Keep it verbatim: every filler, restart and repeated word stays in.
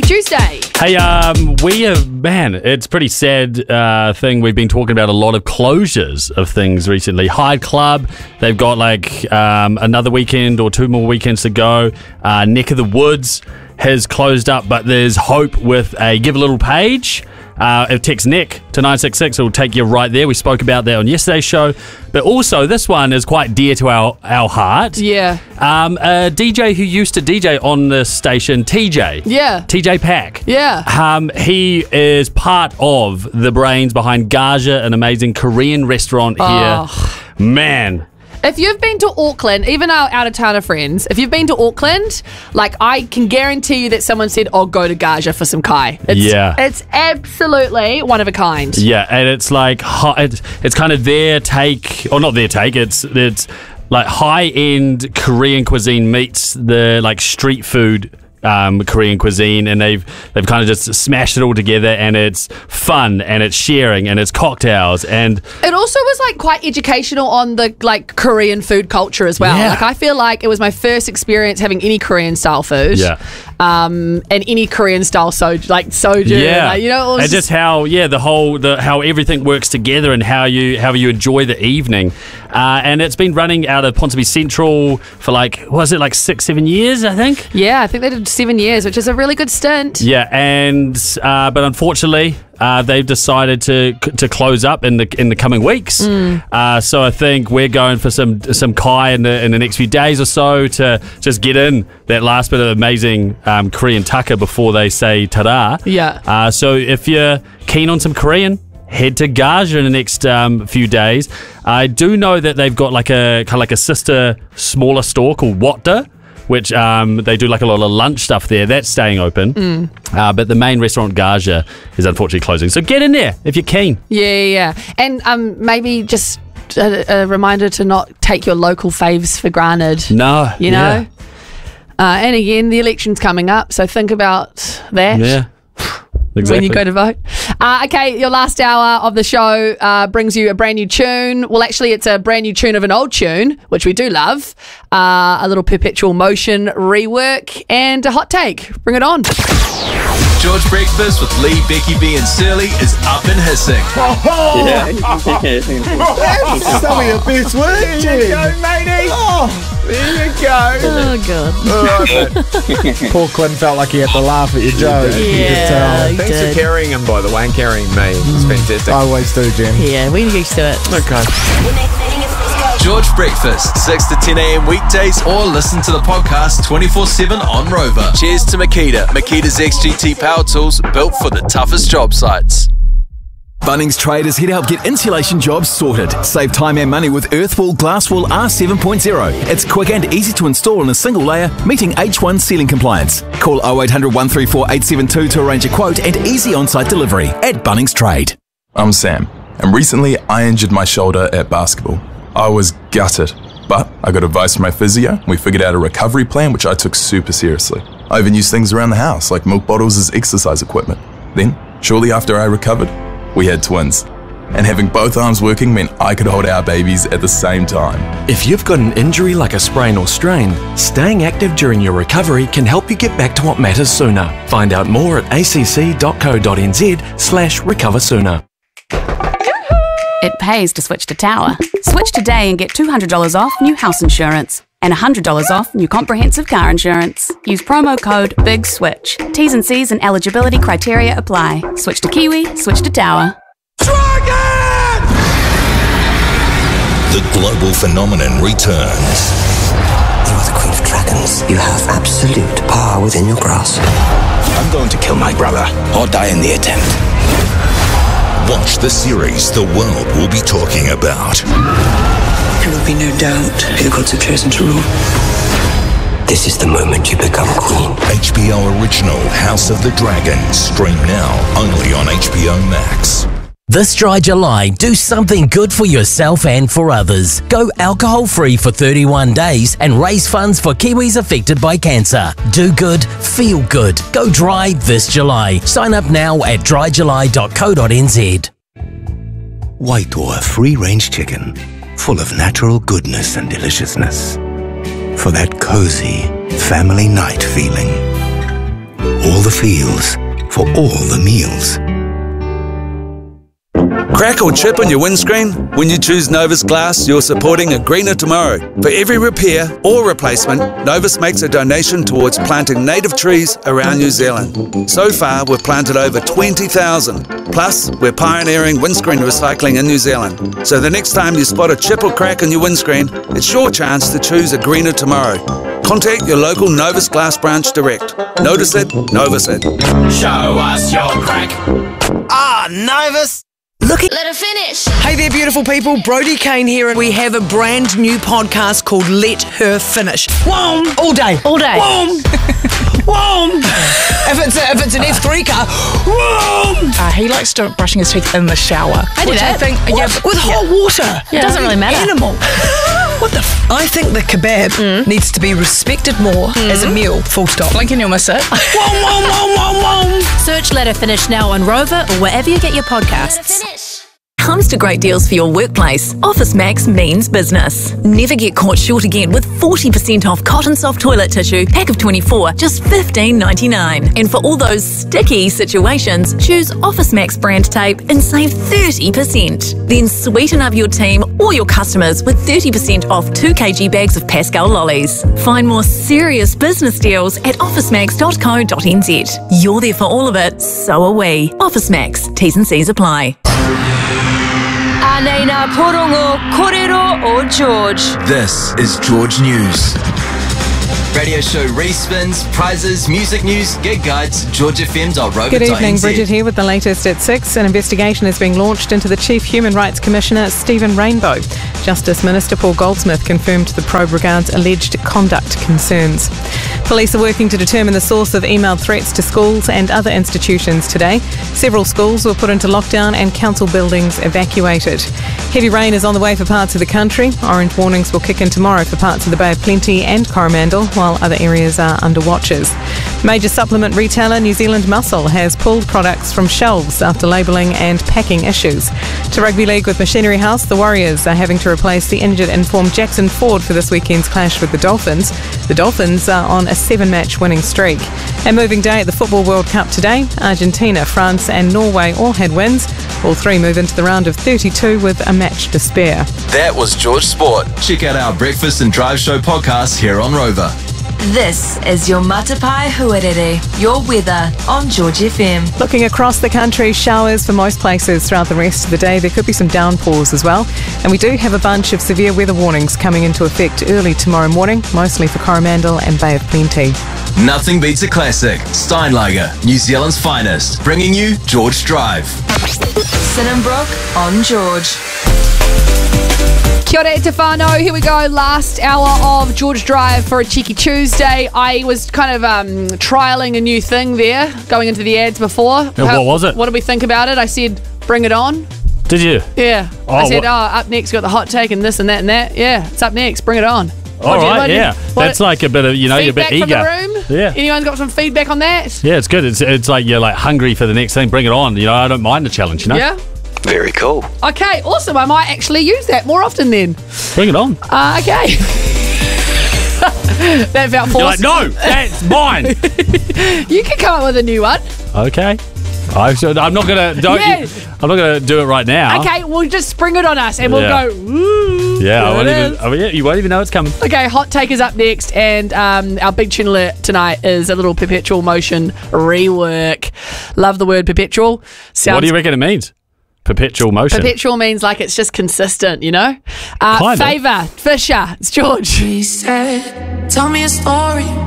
Tuesday. Hey, um, we have, man, it's a pretty sad uh, thing. We've been talking about a lot of closures of things recently. Hyde Club, they've got like um, another weekend or two more weekends to go. Uh, Neck of the Woods has closed up, but there's hope with a Give a Little page. Uh, if text Nick to nine six six, it will take you right there. We spoke about that on yesterday's show. But also, this one is quite dear to our, our heart. Yeah. Um, a D J who used to D J on this station, T J. Yeah. T J Pack. Yeah. Um, he is part of the brains behind Gaja, an amazing Korean restaurant here. Oh. Man. If you've been to Auckland, even our out-of-towner friends, if you've been to Auckland, like, I can guarantee you that someone said, oh, go to Gaja for some kai. It's, Yeah. It's absolutely one of a kind. Yeah, and it's like, hi- it's, it's kind of their take, or not their take, it's it's like high-end Korean cuisine meets the like street food um, Korean cuisine, and they've they've kind of just smashed it all together, and it's fun, and it's sharing, and it's cocktails, and It also was like quite educational on the like Korean food culture as well. Yeah. Like, I feel like it was my first experience having any Korean style food. Yeah. Um, and any Korean style soju, like soju. yeah, like, you know, it was and just how yeah the whole the how everything works together, and how you how you enjoy the evening, uh, and it's been running out of Ponsonby Central for like was it like six seven years I think. yeah, I think they did seven years, which is a really good stint. Yeah, and uh, but unfortunately, uh, they've decided to to close up in the in the coming weeks. Mm. Uh, so I think we're going for some some kai in the in the next few days or so to just get in that last bit of amazing um, Korean tucker before they say ta-da. Yeah. Uh, so if you're keen on some Korean, head to Gaja in the next um, few days. I do know that they've got like a kind of like a sister smaller store called Whatda, which um, they do like a lot of lunch stuff there. That's staying open. Mm. Uh, but the main restaurant, Gaja, is unfortunately closing. So get in there if you're keen. Yeah, yeah, yeah. And um, maybe just a, a reminder to not take your local faves for granted. No. You know? Uh, and again, the election's coming up, so think about that. Yeah. Exactly. When you go to vote. Uh, okay, your last hour of the show uh, brings you a brand new tune. Well, actually, it's a brand new tune of an old tune, which we do love. Uh, a little Perpetual Motion rework and a hot take. Bring it on. George Breakfast with Lee, Becky B and Surly is up and hissing. Yeah. That's some of your best work, There you go, matey. Oh, There you go. Oh, God. Poor Quinn felt like he had to laugh at your joke. You could Yeah, tell. he Thanks did. for carrying him, by the way, and carrying me. It's fantastic. I always do, Jen. Yeah, we used to it. Okay. George Breakfast, six to ten a.m. weekdays, or listen to the podcast twenty-four seven on Rover. Cheers to Makita. Makita's X G T power tools built for the toughest job sites. Bunnings traders here to help get insulation jobs sorted. Save time and money with Earthwall Glasswall R seven point oh. It's quick and easy to install in a single layer, meeting H one ceiling compliance. Call oh eight hundred, one three four, eight seven two to arrange a quote and easy on-site delivery at Bunnings Trade. I'm Sam, and recently I injured my shoulder at basketball. I was gutted, but I got advice from my physio. We figured out a recovery plan, which I took super seriously. I even used things around the house, like milk bottles as exercise equipment. Then, shortly after I recovered, we had twins. And having both arms working meant I could hold our babies at the same time. If you've got an injury like a sprain or strain, staying active during your recovery can help you get back to what matters sooner. Find out more at acc.co.nz slash recover sooner. It pays to switch to Tower. Switch today and get two hundred dollars off new house insurance and one hundred dollars off new comprehensive car insurance. Use promo code BIGSWITCH. T's and C's and eligibility criteria apply. Switch to Kiwi, switch to Tower. Dragon! The global phenomenon returns. You are the Queen of Dragons. You have absolute power within your grasp. I'm going to kill my brother or die in the attempt. Watch the series the world will be talking about. There will be no doubt who the gods have chosen to rule. This is the moment you become queen. H B O original House of the Dragon. Stream now only on H B O Max. This dry July, do something good for yourself and for others. Go alcohol-free for thirty-one days and raise funds for Kiwis affected by cancer. Do good, feel good. Go dry this July. Sign up now at dry july dot co dot n z. Waitoa free-range chicken, full of natural goodness and deliciousness. For that cozy family night feeling. all the feels, for all the meals. Crack or chip on your windscreen? When you choose Novus Glass, you're supporting a greener tomorrow. For every repair or replacement, Novus makes a donation towards planting native trees around New Zealand. So far, we've planted over twenty thousand. Plus, we're pioneering windscreen recycling in New Zealand. So the next time you spot a chip or crack on your windscreen, it's your chance to choose a greener tomorrow. Contact your local Novus Glass branch direct. Notice it, Novus it. Show us your crack. Ah, Novus! Look at Let her finish. Hey there, beautiful people. Brody Kane here, and we have a brand new podcast called Let Her Finish. Whoom! All day. All day. Whoom! Whoom! If it's a, if it's an F three car, whoom! Uh, he likes to brushing his teeth in the shower. I do which that. I think, What? yeah, With yeah. hot water. Yeah. It doesn't really matter. Animal. What the? F- I think the kebab Mm. needs to be respected more as a meal. Full stop. Blink and you'll miss it. Whoom, whoom, whoom, whoom, whoom. Search Let Her Finish now on Rover or wherever you get your podcasts. Comes to great deals for your workplace. Office Max means business. Never get caught short again with forty percent off cotton soft toilet tissue, pack of twenty-four, just fifteen ninety-nine. And for all those sticky situations, choose Office Max brand tape and save thirty percent. Then sweeten up your team or your customers with thirty percent off two kilogram bags of Pascal lollies. Find more serious business deals at office max dot co dot n z. You're there for all of it, so are we. Office Max, T's and C's apply. Anena Porongo Korero o George. This is George News. Radio show respins, prizes, music news, gig guides, george f m dot rover dot n z. Good evening, Bridget here with the latest at six. An investigation is being launched into the Chief Human Rights Commissioner, Stephen Rainbow. Justice Minister Paul Goldsmith confirmed the probe regards alleged conduct concerns. Police are working to determine the source of emailed threats to schools and other institutions today. Several schools were put into lockdown and council buildings evacuated. Heavy rain is on the way for parts of the country. Orange warnings will kick in tomorrow for parts of the Bay of Plenty and Coromandel, while other areas are under watches. Major supplement retailer New Zealand Muscle has pulled products from shelves after labelling and packing issues. To Rugby League with Machinery House, the Warriors are having to replace the injured informed Jackson Ford for this weekend's clash with the Dolphins. The Dolphins are on a seven-match winning streak. A moving day at the Football World Cup today. Argentina, France and Norway all had wins. All three move into the round of thirty-two with a match to spare. That was George Sport. Check out our Breakfast and Drive Show podcast here on Rover. This is your Matapai Huarere, your weather on George F M. Looking across the country, showers for most places throughout the rest of the day. There could be some downpours as well. And we do have a bunch of severe weather warnings coming into effect early tomorrow morning, mostly for Coromandel and Bay of Plenty. Nothing beats a classic. Steinlager, New Zealand's finest, bringing you George Drive. Sinnenbrook on George. Kia ora e te whānau. Here we go. Last hour of George Drive for a cheeky Tuesday. I was kind of um, trialling a new thing there, going into the ads before. Yeah, what was it? What did we think about it? I said, bring it on. Did you? Yeah. Oh, I said, what- oh, up next, got the hot take and this and that and that. Yeah, it's up next. Bring it on. All What'd you- right, what'd you- yeah. what- That's like a bit of, you know, you're a bit feedback eager. from the room? Yeah. Anyone got some feedback on that? Yeah, it's good. It's it's like you're like hungry for the next thing. Bring it on. You know, I don't mind the challenge, you know? Yeah. Very cool. Okay, awesome. I might actually use that more often then. Bring it on. Uh, okay. That felt forced. You're like, no, that's mine. You can come up with a new one. Okay. I should, I'm not gonna. Don't. Yeah. I'm not gonna do it right now. Okay, well, just spring it on us and we'll Yeah. go, woo. Yeah, I there won't it even. is. Oh, yeah, you won't even know it's coming. Okay, Hot Take is up next, and um, our big tune alert tonight is a little Perpetual Motion rework. Love the word perpetual. Sounds What do you reckon it means? Perpetual motion. Perpetual means like it's just consistent, you know? Uh, Kinda. Favour, Fisher, it's George. He said, tell me a story